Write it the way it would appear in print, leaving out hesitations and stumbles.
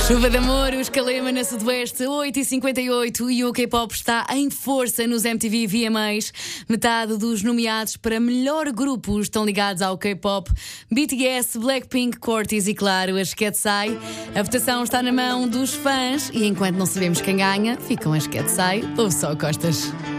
Chuva de Amor, os Kalema na Sudoeste, 8h58, e o K-pop está em força nos MTV VMAs. Metade dos nomeados para melhor grupo estão ligados ao K-pop: BTS, Blackpink, Cortez e, claro, as Katseye. A votação está na mão dos fãs e enquanto não sabemos quem ganha, ficam as Katseye ou só Costas.